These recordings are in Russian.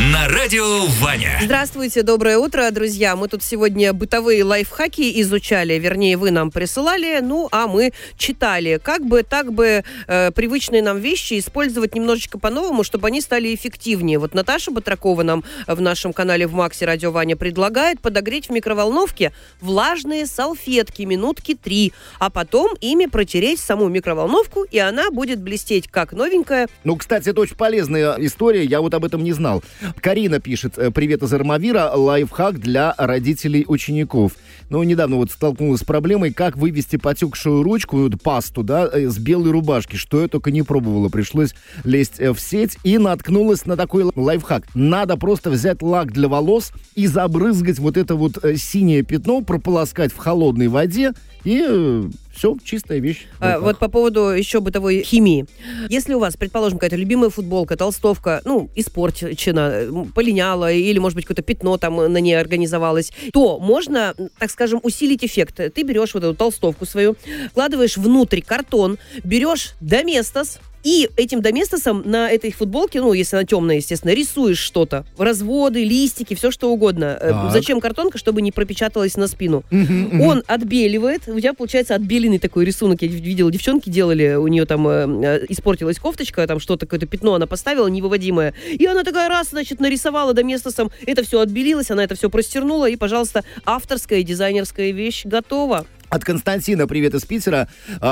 на радио Ваня. Здравствуйте, доброе утро, друзья. Мы тут сегодня бытовые лайфхаки изучали, вернее, вы нам присылали, а мы читали. Как бы привычные нам вещи использовать немножечко по-новому, чтобы они стали эффективнее. Вот Наташа Батракова нам в нашем канале в Максе Радио Ваня предлагает подогреть в микроволновке влажные салфетки минутки 3, а потом ими протереть саму микроволновку, и она будет блестеть как новенькая. Кстати, это очень полезная история, я вот об этом не знал. Карина пишет: привет из Армавира, лайфхак для родителей учеников. Недавно столкнулась с проблемой, как вывести потекшую ручку, пасту, с белой рубашки. Что я только не пробовала. Пришлось лезть в сеть и наткнулась на такой лайфхак. Надо просто взять лак для волос и забрызгать вот это синее пятно, прополоскать в холодной воде, и все, чистая вещь. Вот по поводу еще бытовой химии. Если у вас, предположим, какая-то любимая футболка, толстовка, испорчена, полиняла, или, может быть, какое-то пятно там на ней организовалось, то можно, так скажем, усилить эффект. Ты берешь вот эту толстовку свою, вкладываешь внутрь картон, берешь доместос, и этим доместосом на этой футболке, если она темная, естественно, рисуешь что-то. Разводы, листики, все что угодно. Так. Зачем картонка? Чтобы не пропечаталась на спину. Он отбеливает. У тебя получается отбеленный такой рисунок. Я видела, девчонки делали, у нее там испортилась кофточка, там что-то, какое-то пятно она поставила невыводимое. И она такая нарисовала доместосом. Это все отбелилось, она это все простернула. И, пожалуйста, авторская дизайнерская вещь готова. От Константина, привет из Питера.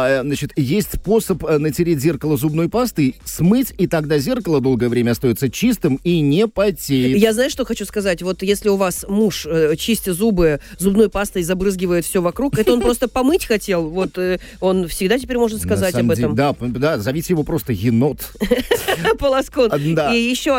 Есть способ натереть зеркало зубной пастой, смыть, и тогда зеркало долгое время остается чистым и не потеет. Я знаю, что хочу сказать. Вот если у вас муж, чистя зубы, зубной пастой забрызгивает все вокруг, это он просто помыть хотел. Он всегда теперь может сказать об этом. Да, зовите его просто енот. Полоскон. Да. И еще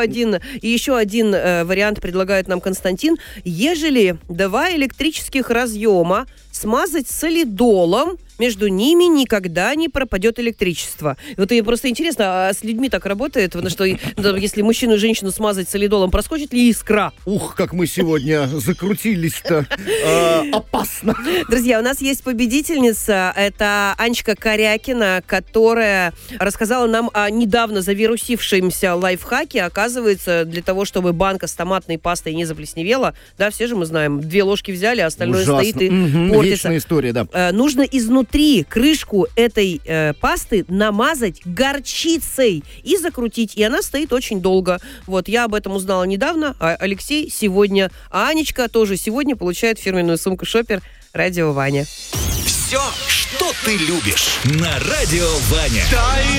один вариант предлагает нам Константин. Ежели 2 электрических разъема смазать солидолом, между ними никогда не пропадет электричество. И просто интересно, а с людьми так работает? Потому что если мужчину и женщину смазать солидолом, проскочит ли искра? Ух, как мы сегодня закрутились-то. Опасно. Друзья, у нас есть победительница. Это Анечка Корякина, которая рассказала нам о недавно завирусившемся лайфхаке. Оказывается, для того, чтобы банка с томатной пастой не заплесневела, все же мы знаем, 2 ложки взяли, а остальное стоит и портится. Вечная история, да. Нужно изнутри крышку этой пасты намазать горчицей и закрутить. И она стоит очень долго. Я об этом узнала недавно, а Алексей сегодня. А Анечка тоже сегодня получает фирменную сумку «Шопер» Радио Ваня. Все, что ты любишь, на радио Ваня.